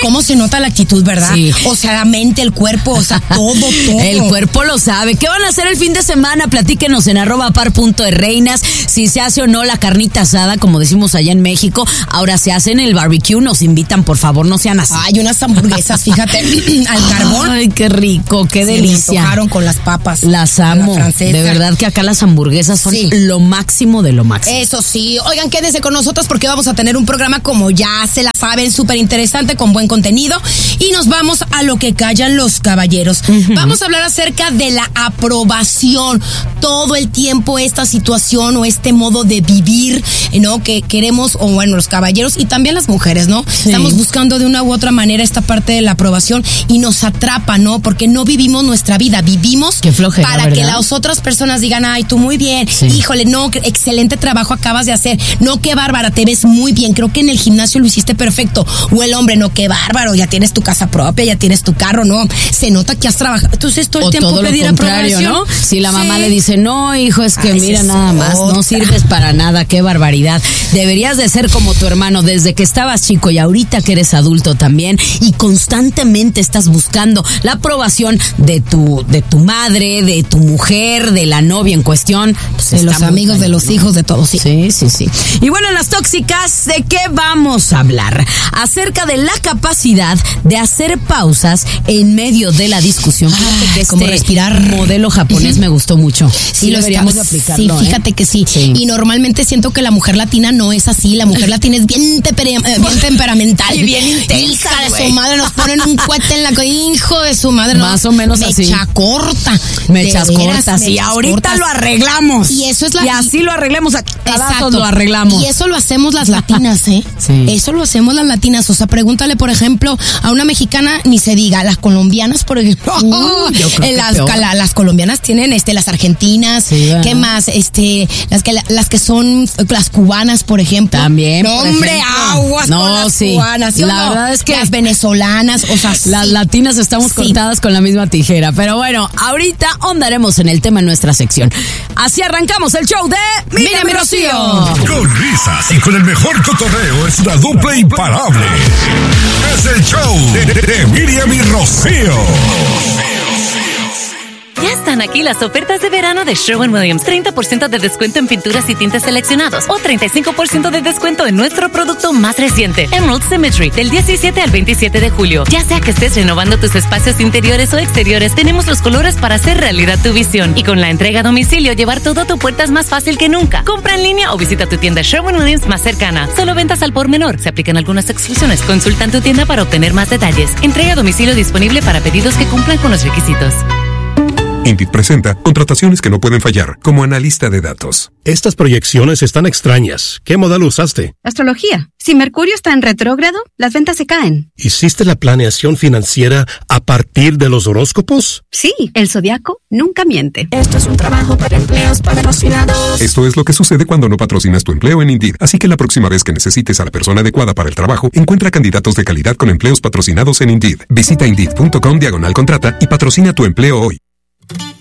cómo se nota la actitud, ¿verdad? Sí. O sea, la mente, el cuerpo, o sea, todo. El cuerpo lo sabe. ¿Qué van a hacer el fin de semana? Platíquenos en @par.de-reinas. Si se hace o no la carnita asada, como decimos allá en México. Ahora se hace en el barbecue. Nos invitan, por favor, no sean así. Hay unas hamburguesas, fíjate, al carbón. Ay, qué rico, qué delicia. Me antojaron con las papas. Las amo. De verdad que acá las hamburguesas son lo máximo de lo máximo. Eso sí. Oigan, quédense con nosotros porque vamos a tener un programa, como ya se la saben, súper interesante, con buen contenido. Y nos vamos a lo que callan los caballeros. Vamos a hablar acerca de la aprobación. Todo el tiempo esta situación o este modo de vivir, ¿no? Que queremos, o bueno, los caballeros y también las mujeres, ¿no? Sí. Estamos buscando de una u otra manera esta parte de la aprobación y nos atrapa, ¿no? Porque no vivimos nuestra vida, vivimos flojera, para ¿verdad? que las otras personas digan, ay, tú muy bien, híjole, no, excelente trabajo acabas de hacer, no, qué bárbara, te ves muy bien, creo que en el gimnasio lo hiciste perfecto, o el hombre, no, qué bárbaro, ya tienes tu casa propia, ya tienes tu carro, no, se nota que has trabajado, entonces todo el tiempo todo pedir lo contrario, aprobación, ¿no? Si la mamá le dice, no, hijo, es que mira nada más, no sirves para nada, qué barbaridad, deberías de ser como tu hermano desde que estabas chico y ahorita que eres adulto también, y constantemente estás buscando la aprobación de tu madre, de tu mujer, de la novia en cuestión, pues de los amigos, de los hijos, de todos. Sí. Y bueno, en las tóxicas, ¿de qué vamos a hablar? Acerca de la capacidad de hacer pausas en medio de la discusión. Fíjate que como respirar. Modelo japonés me gustó mucho. Sí, lo deberíamos aplicarlo. Sí, fíjate que sí. Y normalmente siento que la mujer latina no es así. La mujer latina es bien temperamental. Y bien intensa. Hija de su madre, nos ponen un cohete en la hijo de su madre. Más o menos así. Mechas cortas. Y ahorita lo arreglamos. Y eso es y así lo arreglamos. Exacto. Lo arreglamos. Y eso lo hacemos las latinas, ¿eh? Sí. Eso lo hacemos las latinas. O sea, pregúntale, por ejemplo, a una mexicana, ni se diga, las colombianas, por ejemplo. Las colombianas tienen las argentinas, ¿qué más? Las que son las cubanas, por ejemplo. También. No, hombre, aguas con las cubanas. La verdad es que las venezolanas, o sea, las latinas estamos cortadas con la misma tijera. Pero bueno, ahorita ahondaremos en el tema en nuestra sección. Así arrancamos el show de Miriam y Rocío. Con risas y con el mejor cotorreo, es una dupla imparable. Es el show de Miriam y Rocío. Ya están aquí las ofertas de verano de Sherwin-Williams. 30% de descuento en pinturas y tintes seleccionados o 35% de descuento en nuestro producto más reciente, Emerald Symmetry, del 17 al 27 de julio. Ya sea que estés renovando tus espacios interiores o exteriores, tenemos los colores para hacer realidad tu visión. Y con la entrega a domicilio, llevar todo a tu puerta es más fácil que nunca. Compra en línea o visita tu tienda Sherwin-Williams más cercana. Solo ventas al por menor. Se aplican algunas exclusiones. Consulta en tu tienda para obtener más detalles. Entrega a domicilio disponible para pedidos que cumplan con los requisitos. Indeed presenta contrataciones que no pueden fallar, como analista de datos. Estas proyecciones están extrañas. ¿Qué modelo usaste? Astrología. Si Mercurio está en retrógrado, las ventas se caen. ¿Hiciste la planeación financiera a partir de los horóscopos? Sí, el zodiaco nunca miente. Esto es un trabajo para empleos patrocinados. Esto es lo que sucede cuando no patrocinas tu empleo en Indeed. Así que la próxima vez que necesites a la persona adecuada para el trabajo, encuentra candidatos de calidad con empleos patrocinados en Indeed. Visita Indeed.com/contrata y patrocina tu empleo hoy.